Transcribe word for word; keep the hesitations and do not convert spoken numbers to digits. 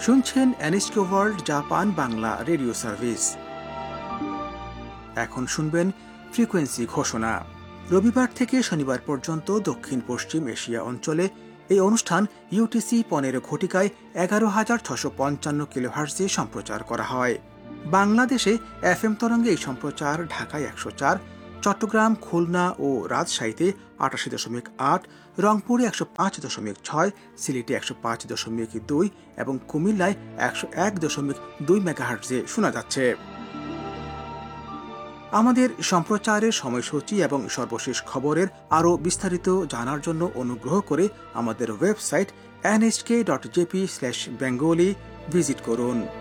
শুনছেন NSK world Japan Bangla radio service. এখন শুনবেন ফ্রিকোয়েন্সি ঘোষণা। রবিবার থেকে শনিবার পর্যন্ত দক্ষিণ পশ্চিম এশিয়া অঞ্চলে এই অনুষ্ঠান ইউটিসি পনেরো ঘটিকায় এগারো হাজার ছশো পঞ্চান্ন কিলোহার্টজে সম্প্রচার করা হয়। বাংলাদেশে এফ এম তরঙ্গে এই সম্প্রচার ঢাকায় একশো চার, চট্টগ্রাম, খুলনা ও রাজশাহীতে আটাশি দশমিক আট, রংপুরে একশো পাঁচ দশমিক ছয়, সিলেটে একশো পাঁচ দশমিক দুই এবং কুমিল্লায় একশো এক দশমিক দুই মেগাহার্টজে শোনা যাচ্ছে। আমাদের সম্প্রচারের সময়সূচি এবং সর্বশেষ খবরের আরও বিস্তারিত জানার জন্য অনুগ্রহ করে আমাদের website N H K dot J P slash Bengali visit করুন।